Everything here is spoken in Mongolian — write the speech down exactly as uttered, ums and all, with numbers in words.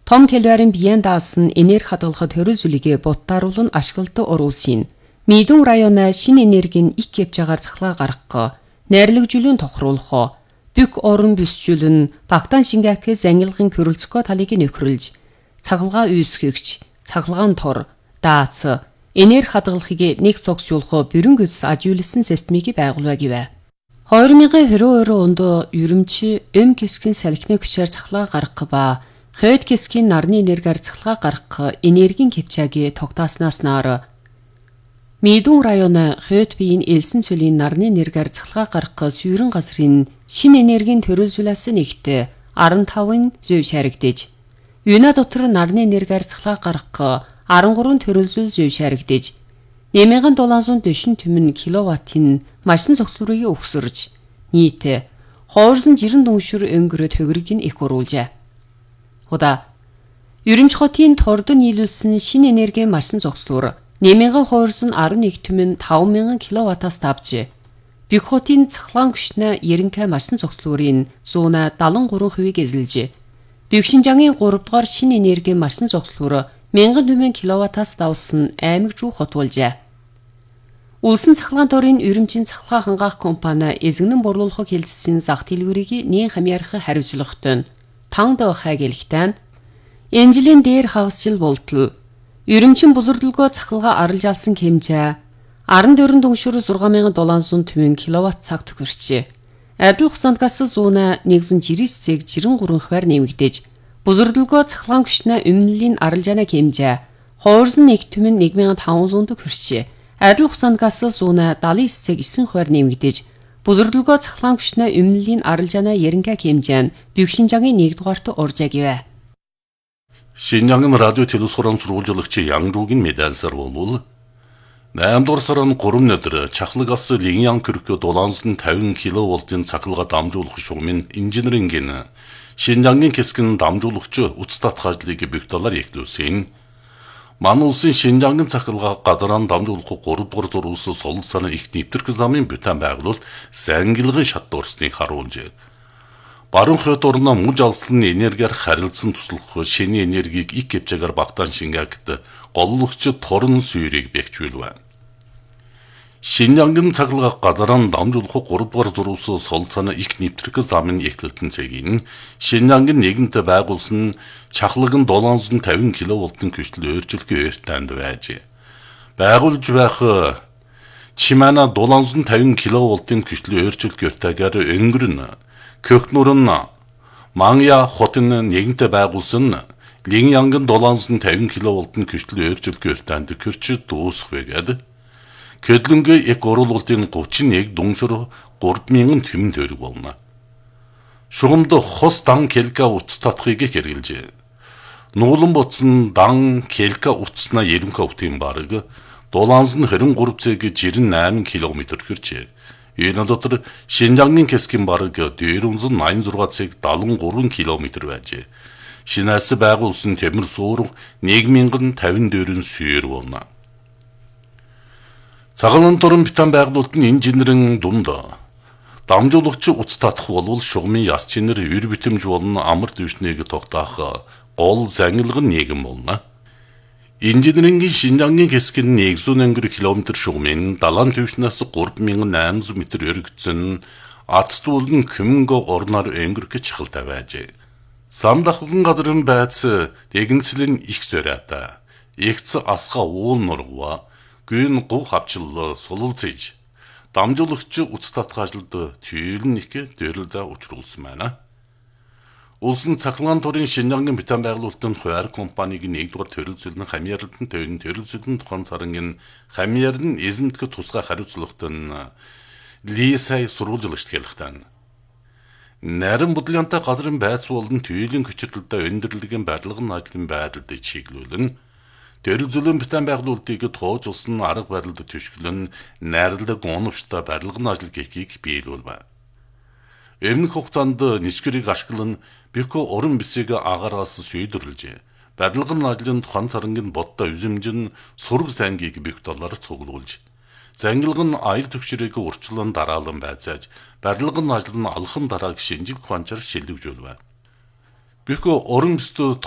Том келбарын биеийн даасан энерги хадгалахад төрөлжүүлэгээ боттааруулан ашиглалтад оруулсан. Мидүүн районоо шинэ энергийн их кепчагаар цахилгаан гаргах, найрлагжуулан тохируулах, бүх орон бүсжүүлэн багтаан шингээхээс ангилгын körөлцгөө талыг нөхрөлж, цахилгаан үүсгэгч, цахилгаан тор, даац, энерги хадгалахыг нэг цогцжуулах бүрэн гүйцэд ажиулсан системийг байгуулваа гэв. хоёр мянган двадцать two онд ерөмчи эм кэсгийн салхины хүчээр цахилгаан гаргах ба хойд кэсгийн нарны энергиар цахилгаан гаргах энергийн кепчааг тогтооснаас нар Мидүүн районы хойд биеийн элсэн цөлийн нарны энергиар цахилгаан гаргах сүйрэн газрын шинэ энергийн төрөлжүүлээс нэгт арван таван зөв шаригдэж, юуна дотор нарны энергиар цахилгаан гаргах арван гурван төрөлжүүл зөв шаригдэж, нэмэгэн долоонзон дэшин түмэн киловаттын машин цогцлуурыг өгсөрж, нийт хоорсон жирэн дүншүр өнгөрөө төгрөгийг нь их оруулжээ. Худа Ерөнч хотын тордон нийлүүлсэн шинэ энергийн машин цогцлуур нэмэгэн хоорсон арван нэг түмэн таван мянган киловаттаас давж, Бэг хотын цахилгаан хүчнээ ерөнхий машин цогцлуурын зуuna дагалан гурван хувийг эзэлж, Бэгшинжангийн гурав дугаар шинэ энергийн машин цогцлуур мянган түмэн киловаттаас давсан аймаг жуу хот болжээ. Улсын цахилгаан дорын ерөнчийн цахилгаан хангаах компани эзэгнэн борлуулахыг хэлсэн зах дэлгүүрийг нэн хамьяарах хариуцлагатай тан дэхэ гэлхтэн энэ жилийн дээр хагасжил болтол ерөнчин бузурдлогоо цахилгаан арилж алсан хэмжээ арван дөрвөн дүншүр шесть мянган долоонзон түмэн киловатт цаг төгөрчээ. Адил хугацаанд газ зуuna нэгдсэн жирис цэг жирэн гурван хувиар нэмэгдэж, бузурдлогоо цахилгаан хүчнээ өмнөлийн арилжааны хэмжээ хоорсон нэг түмэн нэг мянган таван зуун төгөрчээ. Адил хугацаанд газ зуuna дагалан эс цэг эсрэг хувиар нэмэгдэж, бузурдлогоо цахилгаан хүчнээ өмнөлийн арилжааны ерөнхий хэмжээ нь Бэгшинжангийн нэг дугаарт оржээ гэв. Шинжаангын радио телевизорын сурвалжуулагч Янгжуугийн медальсаар болвол eighth дугаар сарын гурван өдөр чахлаг ас линьян körkө долоонзон тавин киловолтын цахилгаан дамжуулах шугамын инженерингийн Шинжаангийн кэсгэн дамжуулагч уцтат хажлыг бэгталаар эхлүүлсэн. Ман улсын Шинжаангийн цахилгаан гадаран дамжуулах гурав дугаар зурвас солон сарын их нэвтрэх замын бүтээн байгуулалт сангилгын шат дурсныг харуулжээ. Баруун хойд орноо муж алслан энергиар харилцсан туслах шинэ энергийг их кепчагаар багтаан шингээгт голлогч торон сүйрийг бэхжүүлвэ. Шинжаангийн цахилгаан гадаран дамжуулах гурав дугаар зурвас солон сарын их нэвтрэх замын эхлэлтэн цэгийн Шинжаангийн нэгэнтэ байгуулсан чахлагын долоонзон тавин киловолтын хүчил өөрчлөлтийн ойртойнд байж. Байгуулж байх Чимана долоонзон тавин киловолтын хүчил өөрчлөлтийн ойртойгоор өнгөрнө. Köknur'un Mangya хотын нэгэнтэ байгуулсан Линьянгын долоонзон тавин киловолтын хүчил өөрчлөлтийн ойртойнд көрч дуусах байгаад Көдлөнгөө их оруулалтын гучин нэг дүншөр гурав мянган түмэн төгрөг болно. Шугамд хос дан келка утас татхыг хэрэгжилжээ. Нуулан бодсон дан келка утаснаа ерөнхий өвтийн бараг долоонзон двадцать три цэг жирэн eight километр хүрчээ. Энэ дотор Шинжаангийн кэсгийн бараг four eighty-six цэг seventy-three километр байжээ. Шинээс байгуулсан төмөр суурга one thousand fifty-four сүйр болно. Цагаан дорн битэн байгуулалтын инженерийн дунд дамжуулагч утас татах болвол шугамын яс чинэр эр битэмж болон амар дэвшнийг тогтоох гол зангилга нийгэм болно. Инженерийн Шинжаангийн кэсгийн one hundred километр шугамын далайн дэвшнээс three thousand eight hundred метр өргөцсөн ацтуулын Кюмнго орноор өнгөрөх чахалтай байжээ. Самдахгын газрын байц дэгэнцлэн их сөрөөтэй. Игц асха уул нургва гүн гу хавчлал сулулцэж дамжуулагч утас татгаажлд тийлэн их дөрөлдө учруулсан байна. Улсын цахилгаан дорын Шинжаангийн бүтээн байгуулалтын хуваар компаниг нэг дугаар төрөлцөлн хамьяарлалтын төвийн төрөлцөлн тухайн царингийн хамьяарн эзэмтгэх тусгай хариуцлагатай Лисай сурвалжуулагч хэлэхтэн. Нарийн бодлонтой газрын байц болон түйлийн хүчирдэлтэй өндөрлөгийн барилгын ажлын байдалд чиглүүлэн төрөлцөлн бүтээн байгуулалтыг тоожулсан арга барилд төшгөлн найрлаг оновчтой барилгын ажил гэхийг биелүүлв. Өмнөх хугацаанд нисгэрийг ашиглан Бэко орон бисийг агараас сүйдэрлжээ. Барилгын ажлын тухайн царангийн бодтой үзэмжин сураг сангийг бэх доллар цуглуулж, зангилга нь аял төгшрийг урчлан дараалан байцааж, барилгын ажил нь алхам дарааг шинжил ухаанчаар шилжүүлв. Бэко орон бисд